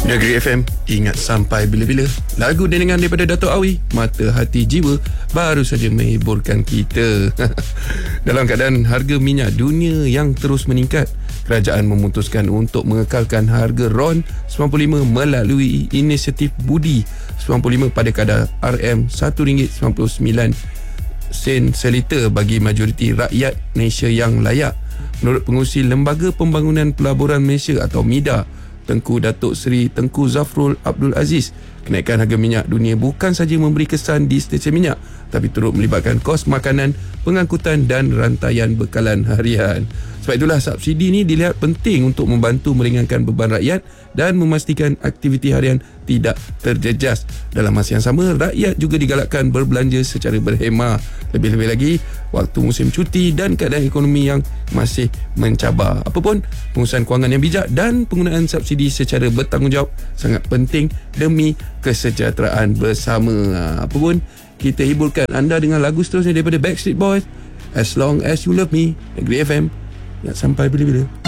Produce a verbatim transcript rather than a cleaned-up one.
Negeri F M, ingat sampai bila-bila. Lagu denengan daripada Dato' Awi, Mata Hati Jiwa, baru saja menghiburkan kita. Dalam keadaan harga minyak dunia yang terus meningkat, kerajaan memutuskan untuk mengekalkan harga RON sembilan puluh lima melalui inisiatif Budi sembilan puluh lima pada kadar R M satu ringgit sembilan puluh sembilan sen seliter bagi majoriti rakyat Malaysia yang layak. Menurut pengurusi Lembaga Pembangunan Pelaburan Malaysia atau MIDA, Tengku Datuk Seri Tengku Zafrul Abdul Aziz, kenaikan harga minyak dunia bukan saja memberi kesan di stesen minyak, tapi turut melibatkan kos makanan, pengangkutan dan rantaian bekalan harian. Sebab itulah subsidi ini dilihat penting untuk membantu meringankan beban rakyat dan memastikan aktiviti harian tidak terjejas. Dalam masa yang sama, rakyat juga digalakkan berbelanja secara berhemah. Lebih-lebih lagi, waktu musim cuti dan keadaan ekonomi yang masih mencabar. Apapun, pengurusan kewangan yang bijak dan penggunaan subsidi secara bertanggungjawab sangat penting demi kesejahteraan bersama. Apapun, kita hiburkan anda dengan lagu seterusnya daripada Backstreet Boys, As Long As You Love Me. Negeri F M, nak sampai bila-bila.